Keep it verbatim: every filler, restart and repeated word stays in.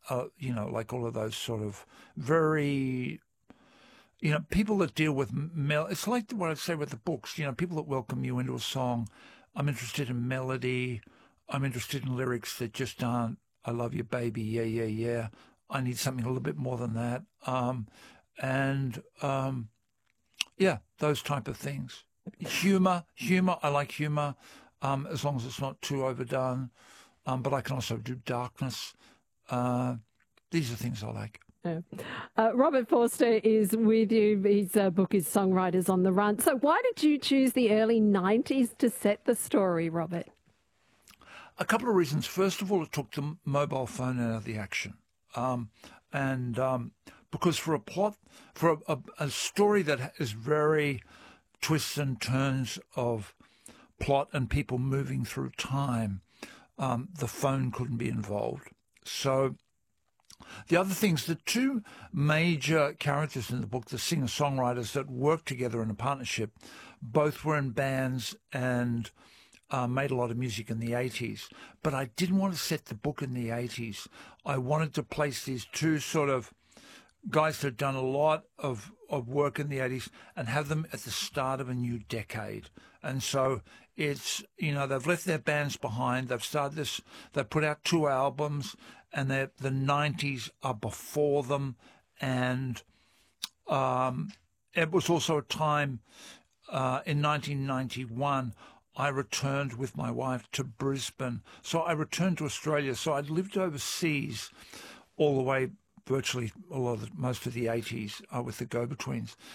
uh, you know, like all of those sort of very, you know, people that deal with mel. It's like what I say with the books. You know, people that welcome you into a song. I'm interested in melody. I'm interested in lyrics that just aren't, I love you, baby, yeah, yeah, yeah. I need something a little bit more than that. Um, and, um, yeah, those type of things. Humour, humour, I like humour, um, as long as it's not too overdone. Um, but I can also do darkness. Uh, these are things I like. Yeah. Uh, Robert Forster is with you. His uh, book is Songwriters on the Run. So why did you choose the early nineties to set the story, Robert? A couple of reasons. First of all, it took the mobile phone out of the action. Um, and um, because for a plot, for a, a, a story that is very twists and turns of plot and people moving through time, um, the phone couldn't be involved. So the other things, the two major characters in the book, the singer-songwriters that worked together in a partnership, both were in bands and uh, made a lot of music in the eighties. But I didn't want to set the book in the eighties. I wanted to place these two sort of guys that had done a lot of, of work in the eighties and have them at the start of a new decade. And so it's, you know, they've left their bands behind. They've started this, they've put out two albums, and the nineties are before them. And um, it was also a time uh, in nineteen ninety-one, I returned with my wife to Brisbane. So I returned to Australia. So I'd lived overseas all the way, virtually all of the, most of the eighties uh, with the Go-Betweens.